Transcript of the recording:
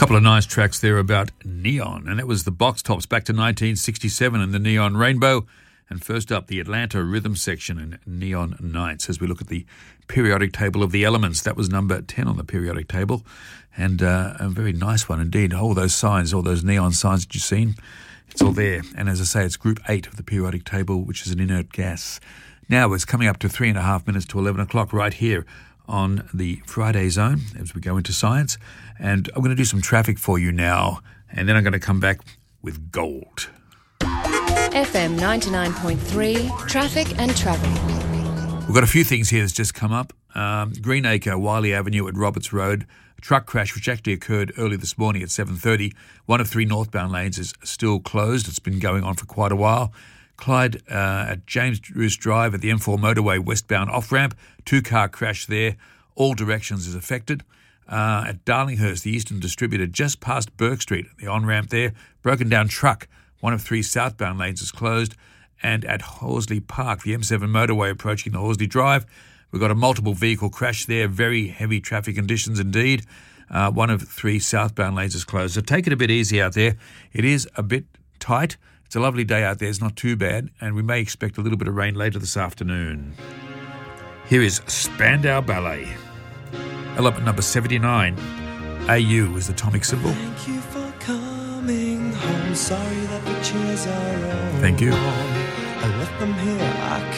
Couple of nice tracks there about Neon, and that was the Box Tops back to 1967 and the Neon Rainbow. And first up, the Atlanta Rhythm Section and Neon Nights as we look at the periodic table of the elements. That was number 10 on the periodic table, and a very nice one indeed. All those signs, all those neon signs that you've seen, it's all there. And as I say, it's Group 8 of the periodic table, which is an inert gas. Now it's coming up to 3.5 minutes to 11 o'clock right here on the Friday Zone as we go into science. And I'm going to do some traffic for you now, and then I'm going to come back with gold. FM 99.3, traffic and travel. We've got a few things here that's just come up. Greenacre, Wiley Avenue at Roberts Road. A truck crash which actually occurred early this morning at 7:30. One of three northbound lanes is still closed. It's been going on for quite a while. Clyde at James Druce Drive at the M4 motorway westbound off-ramp. Two-car crash there. All directions is affected. At Darlinghurst, the Eastern Distributor, just past Burke Street, the on-ramp there. Broken down truck. One of three southbound lanes is closed. And at Horsley Park, the M7 motorway approaching the Horsley Drive, we've got a multiple vehicle crash there. Very heavy traffic conditions indeed. One of three southbound lanes is closed. So take it a bit easy out there. It is a bit tight. It's a lovely day out there. It's not too bad. And we may expect a little bit of rain later this afternoon. Here is Spandau Ballet. Element number 79. AU is the atomic symbol. Thank you for coming home. Sorry that the chairs are all Thank you. gone. I left them here. I